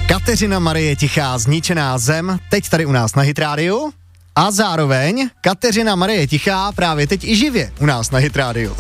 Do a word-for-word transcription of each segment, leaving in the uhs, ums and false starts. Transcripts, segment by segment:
Kateřina Marie Tichá, Zničená zem, teď tady u nás na Hit Rádiu. A zároveň Kateřina Marie Tichá právě teď i živě u nás na Hit Rádiu.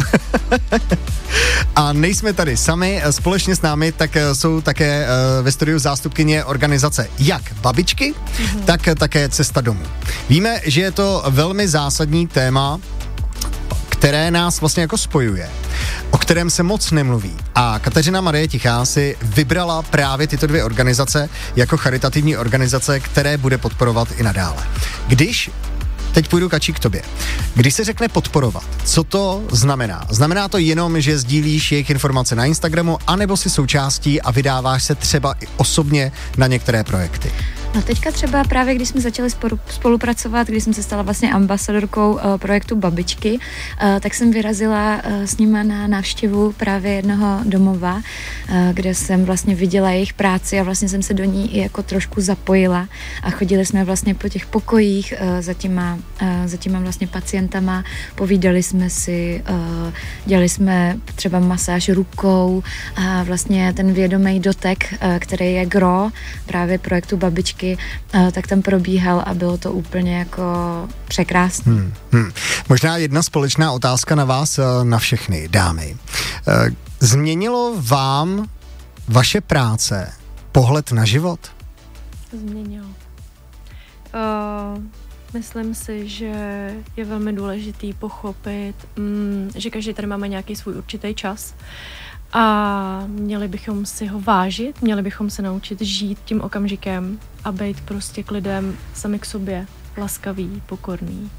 A nejsme tady sami, společně s námi tak jsou také uh, ve studiu zástupkyně organizace jak Babičky, mm-hmm. tak také Cesta domů. Víme, že je to velmi zásadní téma, které nás vlastně jako spojuje, o kterém se moc nemluví. A Kateřina Marie Tichá si vybrala právě tyto dvě organizace jako charitativní organizace, které bude podporovat i nadále. Když Teď půjdu, Kačí, k tobě. Když se řekne podporovat, co to znamená? Znamená to jenom, že sdílíš jejich informace na Instagramu, anebo si součástí a vydáváš se třeba i osobně na některé projekty? No teďka třeba právě, když jsme začali spolupracovat, když jsem se stala vlastně ambasadorkou uh, projektu Babičky, uh, tak jsem vyrazila uh, s nima na návštěvu právě jednoho domova, uh, kde jsem vlastně viděla jejich práci a vlastně jsem se do ní i jako trošku zapojila a chodili jsme vlastně po těch pokojích uh, za těma, uh, za těma vlastně pacientama, povídali jsme si, uh, dělali jsme třeba masáž rukou a vlastně ten vědomý dotek, uh, který je gro právě projektu Babičky, tak tam probíhal a bylo to úplně jako překrásné. Hmm, hmm. Možná jedna společná otázka na vás, na všechny dámy. Změnilo vám vaše práce pohled na život? Změnilo. Uh, myslím si, že je velmi důležitý pochopit, um, že každý tady máme nějaký svůj určitý čas. A měli bychom si ho vážit, měli bychom se naučit žít tím okamžikem a být prostě k lidem sami k sobě, laskavý, pokorný.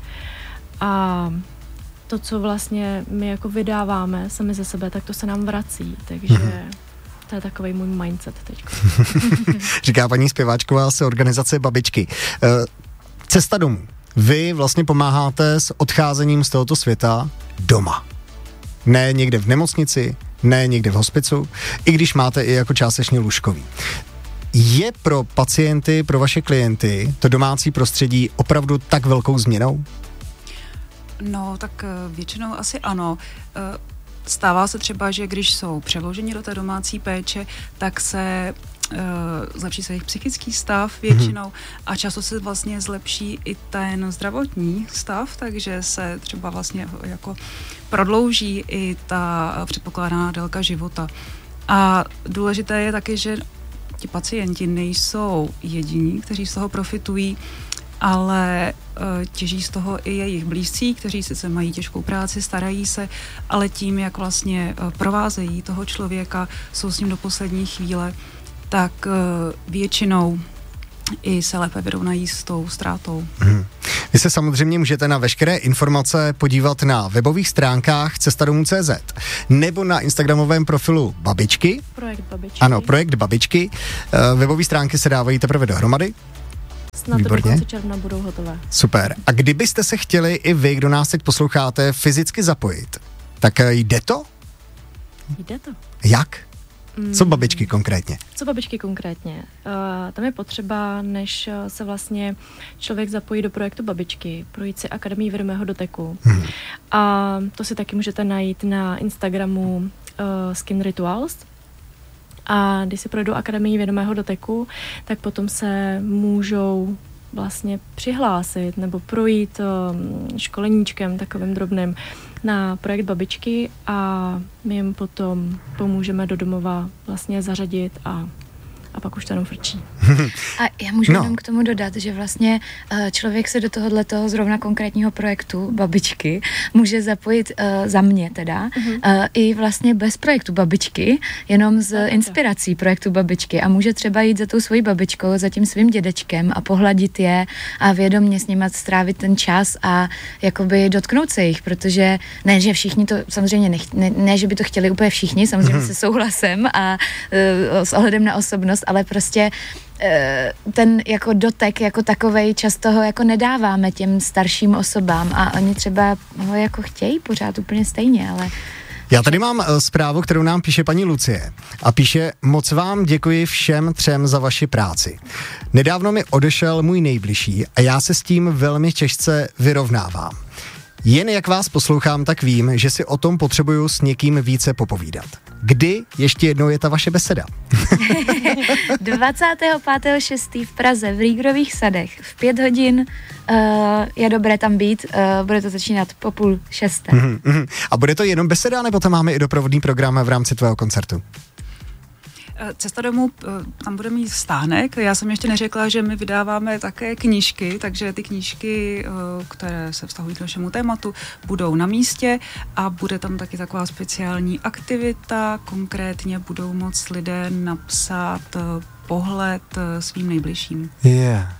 A to, co vlastně my jako vydáváme sami ze sebe, tak to se nám vrací, takže mm-hmm. to je takovej můj mindset teď. Říká paní zpěváčková z organizace Babičky. Cesta domů. Vy vlastně pomáháte s odcházením z tohoto světa doma. Ne někde v nemocnici, ne někde v hospicu, i když máte i jako částečně lůžkový. Je pro pacienty, pro vaše klienty to domácí prostředí opravdu tak velkou změnou? No, tak většinou asi ano. Stává se třeba, že když jsou přeloženi do té domácí péče, tak se uh, zlepší se jejich psychický stav většinou hmm. a často se vlastně zlepší i ten zdravotní stav, takže se třeba vlastně jako prodlouží i ta předpokládaná délka života. A důležité je taky, že ti pacienti nejsou jediní, kteří z toho profitují, ale uh, těží z toho i jejich blízcí, kteří sice mají těžkou práci, starají se, ale tím, jak vlastně uh, provázejí toho člověka, jsou s ním do poslední chvíle, tak uh, většinou i se lépe vyrovnají s tou ztrátou. Hmm. Vy se samozřejmě můžete na veškeré informace podívat na webových stránkách cesta domů tečka cé zet nebo na instagramovém profilu Babičky. Projekt Babičky. Ano, projekt Babičky. Uh, webové stránky se dávají teprve dohromady. Snad Výborně. do konce června budou hotové. Super. A kdybyste se chtěli i vy, kdo nás teď posloucháte, fyzicky zapojit, tak jde to? Jde to. Jak? Co Babičky konkrétně? Co Babičky konkrétně? Uh, tam je potřeba, než se vlastně člověk zapojí do projektu Babičky, projít si Akademii vědomého doteku. Hmm. A to si taky můžete najít na Instagramu uh, Skin Rituals. A když si projdou Akademii vědomého doteku, tak potom se můžou vlastně přihlásit nebo projít um, školeníčkem takovým drobným na projekt Babičky a my jim potom pomůžeme do domova vlastně zařadit a a pak už to jenom frčí. A já můžu no. jenom k tomu dodat, že vlastně člověk se do tohohletoho zrovna konkrétního projektu Babičky může zapojit uh, za mě teda uh-huh. uh, i vlastně bez projektu Babičky, jenom z inspirací projektu Babičky a může třeba jít za tou svojí babičkou, za tím svým dědečkem a pohladit je a vědomně s nimi strávit ten čas a jakoby dotknout se jich, protože ne, že všichni to samozřejmě nech, ne, ne, že by to chtěli úplně všichni, samozřejmě uh-huh. se souhlasem a uh, s ohledem na osobnost, ale prostě ten jako dotek jako takovej často ho jako nedáváme těm starším osobám a oni třeba ho jako chtějí pořád úplně stejně, ale... Já tady mám zprávu, kterou nám píše paní Lucie a píše: moc vám děkuji všem třem za vaši práci. Nedávno mi odešel můj nejbližší a já se s tím velmi těžce vyrovnávám. Jen jak vás poslouchám, tak vím, že si o tom potřebuju s někým více popovídat. Kdy ještě jednou je ta vaše beseda? dvacátého pátého šestého v Praze v Rýgrových sadech v pět hodin uh, je dobré tam být, uh, bude to začínat po půl šesté. Mm, mm. A bude to jenom beseda, nebo tam máme i doprovodný program v rámci tvého koncertu? Cesta domů, tam bude mít stánek. Já jsem ještě neřekla, že my vydáváme také knížky, takže ty knížky, které se vztahují k našemu tématu, budou na místě a bude tam taky taková speciální aktivita. Konkrétně budou moct lidé napsat pohled svým nejbližším. Yeah.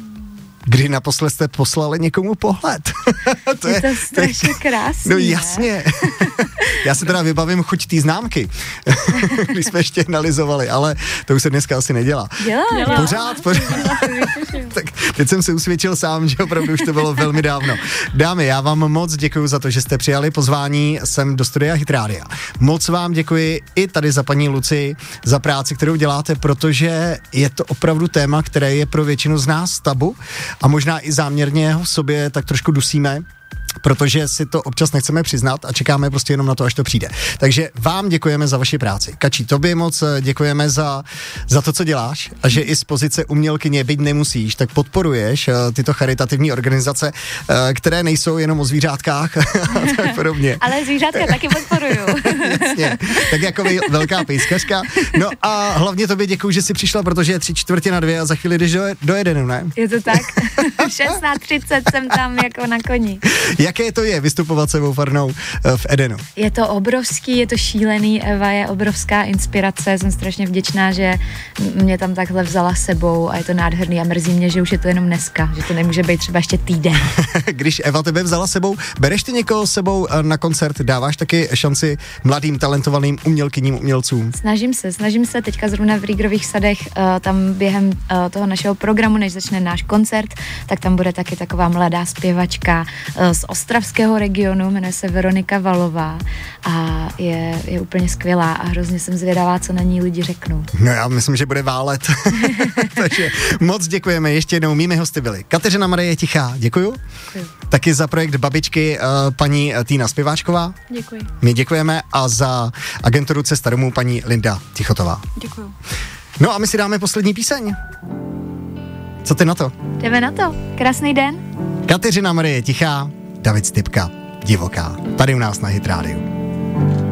Kdy naposled jste poslali někomu pohled? to je, je to strašně krásné. No jasně. Já si teda vybavím chuť té známky, když jsme ještě analyzovali, ale to už se dneska asi nedělá. Dělá. Dělá. Pořád, pořád. Tak teď jsem se usvědčil sám, že opravdu už to bylo velmi dávno. Dámy, já vám moc děkuji za to, že jste přijali pozvání sem do studia Hit Rádia. Moc vám děkuji i tady za paní Luci, za práci, kterou děláte, protože je to opravdu téma, které je pro většinu z nás tabu a možná i záměrně ho v sobě tak trošku dusíme, protože si to občas nechceme přiznat a čekáme prostě jenom na to, až to přijde. Takže vám děkujeme za vaši práci. Kačí, tobě moc děkujeme za, za to, co děláš a že i z pozice umělkyně, byť nemusíš, tak podporuješ uh, tyto charitativní organizace, uh, které nejsou jenom o zvířátkách a tak podobně. Ale zvířátka taky podporuju. Jasně, tak jako velká pejskařka. No a hlavně tobě děkuju, že jsi přišla, protože je tři čtvrtě na dvě a za chvíli jdeš do, do Edenu, ne? Je to tak. V šestnáct třicet jsem tam jako na koni. Jaké to je vystupovat sebou farnou v Edenu? Je to obrovský, je to šílený, Eva je obrovská inspirace, jsem strašně vděčná, že mě tam takhle vzala sebou a je to nádherný a mrzí mě, že už je to jenom dneska, že to nemůže být třeba ještě týden. Když Eva tebe vzala sebou, bereš ty někoho sebou na koncert, dáváš taky šanci mladým, talentovaným umělkyním, umělcům? Snažím se, snažím se, teďka zrovna v Rýgrových sadech, uh, tam během uh, toho našeho programu, než začne náš koncert, tak tam bude taky taková mladá zpěvačka uh, z ostravského regionu, jmenuje se Veronika Valová a je, je úplně skvělá a hrozně jsem zvědavá, co na ní lidi řeknou. No já myslím, že bude válet. Takže moc děkujeme. Ještě jednou mými hosty byli Kateřina Marie Tichá, děkuju. Děkuju. Taky za projekt Babičky uh, paní Týna Zpěváčková. Děkuji. My děkujeme a za agenturu Cesta domů paní Linda Tichotová. Děkuju. No a my si dáme poslední píseň. Co ty na to? Jdeme na to. Krásný den. Kateřina Marie Tichá, David Stypka, Divoká. Tady u nás na Hit Rádiu.